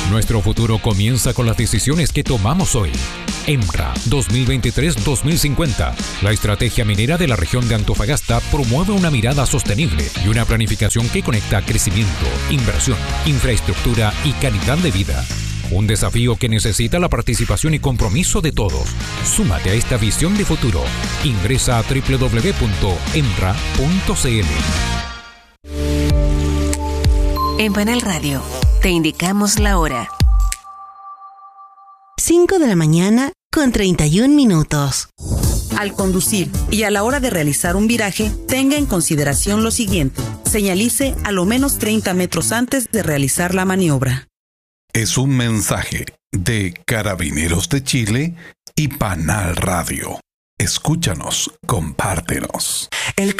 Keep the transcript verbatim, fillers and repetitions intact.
Nuestro futuro comienza con las decisiones que tomamos hoy. EMRA dos mil veintitrés dos mil cincuenta. La estrategia minera de la región de Antofagasta promueve una mirada sostenible y una planificación que conecta crecimiento, inversión, infraestructura y calidad de vida. Un desafío que necesita la participación y compromiso de todos. Súmate a esta visión de futuro. Ingresa a doble u doble u doble u punto emra punto c l. En Panel Radio te indicamos la hora. cinco de la mañana con treinta y un minutos. Al conducir y a la hora de realizar un viraje, tenga en consideración lo siguiente. Señalice a lo menos treinta metros antes de realizar la maniobra. Es un mensaje de Carabineros de Chile y Panal Radio. Escúchanos, compártenos. El